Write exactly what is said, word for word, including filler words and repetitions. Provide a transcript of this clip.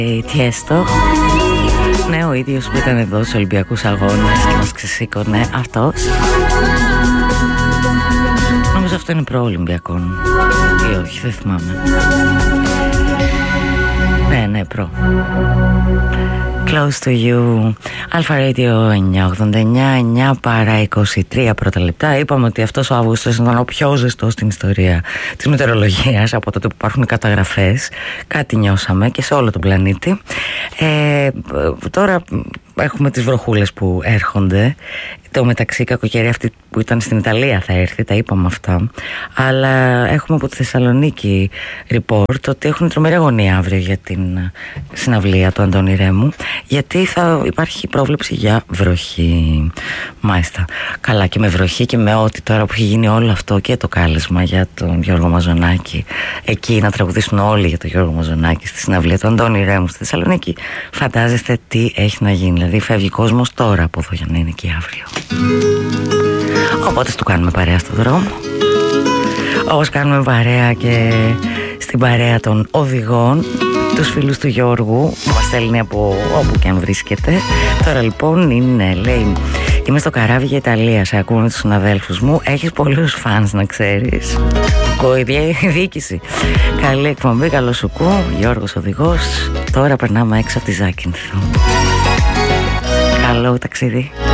Τιέστο. Ναι, ο ίδιος που ήταν εδώ στους Ολυμπιακούς Αγώνες και μας ξεσήκωνε, αυτός. Νομίζω αυτό είναι προ-Ολυμπιακών ή όχι, δεν θυμάμαι. Ναι, ναι, προ. Close to you. Αλφα Radio εννιακόσια ογδόντα εννιά, εννιά παρά είκοσι τρία πρώτα λεπτά. Είπαμε ότι αυτός ο Αύγουστος ήταν ο πιο ζεστός στην ιστορία της μετεωρολογίας από τότε που υπάρχουν καταγραφές. Κάτι νιώσαμε και σε όλο τον πλανήτη. Ε, τώρα έχουμε τις βροχούλες που έρχονται. Το μεταξύ, η κακοκαιρία αυτή που ήταν στην Ιταλία θα έρθει, τα είπαμε αυτά. Αλλά έχουμε από τη Θεσσαλονίκη report ότι έχουν τρομερή αγωνία αύριο για την συναυλία του Αντώνη Ρέμου, γιατί θα υπάρχει πρόβλεψη για βροχή. Μάλιστα. Καλά, και με βροχή και με ό,τι τώρα που έχει γίνει όλο αυτό και το κάλεσμα για τον Γιώργο Μαζονάκη. Εκεί να τραγουδήσουν όλοι για τον Γιώργο Μαζονάκη στη συναυλία του Αντώνη Ρέμου στη Θεσσαλονίκη. Φαντάζεστε τι έχει να γίνει. Δηλαδή φεύγει κόσμος τώρα από εδώ για να είναι εκεί αύριο. Οπότε του κάνουμε παρέα στον δρόμο, όπως κάνουμε παρέα και στην παρέα των οδηγών, τους φίλους του Γιώργου που μας στέλνει από όπου και αν βρίσκεται. Τώρα λοιπόν είναι, λέει, είμαι στο καράβι για Ιταλία, σε ακούω με τους συναδέλφους μου, έχεις πολλούς φανς να ξέρεις. Κοϊδιά διοίκηση. Καλή εκπομπή, καλό σου κου, Γιώργος οδηγός. Τώρα περνάμε έξω από τη Ζάκυνθο. Καλό ταξίδι.